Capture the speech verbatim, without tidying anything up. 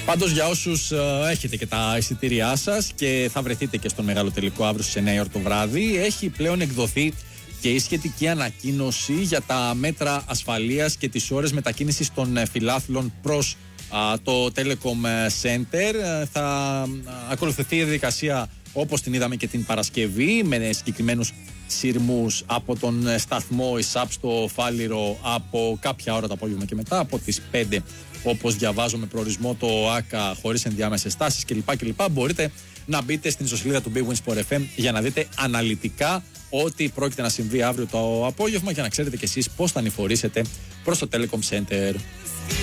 Πάντως για όσους uh, έχετε και τα εισιτήριά σας και θα βρεθείτε και στον μεγάλο τελικό αύριο στις εννιά η ώρα το βράδυ, έχει πλέον εκδοθεί και η σχετική ανακοίνωση για τα μέτρα ασφαλείας και τις ώρες μετακίνησης των φιλάθλων προς uh, το Telecom Center. Uh, θα uh, ακολουθηθεί η διαδικασία όπως την είδαμε και την Παρασκευή, με συγκεκριμένους σειρμούς από τον σταθμό ΙΣΑΠ στο Φάληρο από κάποια ώρα το απόγευμα και μετά, από τις πέντε όπως διαβάζω με προορισμό το ΆΚΑ χωρίς ενδιάμεσες στάσεις κλπ. κλπ. Μπορείτε να μπείτε στην ιστοσελίδα του Big Win Sport εφ εμ για να δείτε αναλυτικά ό,τι πρόκειται να συμβεί αύριο το απόγευμα, για να ξέρετε κι εσείς πώς θα ανηφορήσετε προς το Telecom Center.